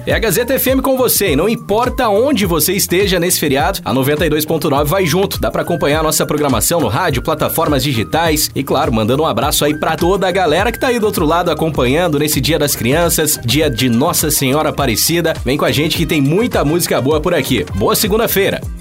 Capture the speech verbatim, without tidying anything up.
É a Gazeta F M com você, e não importa onde você esteja nesse feriado, a noventa e dois ponto nove vai junto. Dá pra acompanhar a nossa programação no rádio, plataformas digitais e, claro, mandando um abraço aí pra toda a galera que tá aí do outro lado acompanhando nesse Dia das Crianças, dia de Nossa Senhora Aparecida. Vem com a gente que tem muita música boa por aqui. Boa segunda-feira!